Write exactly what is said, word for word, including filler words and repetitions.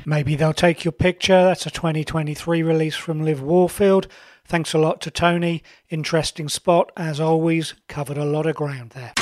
Maybe They'll Take Your Picture. That's a twenty twenty-three release from Liv Warfield. Thanks a lot to Tony. Interesting spot, as always. Covered a lot of ground there.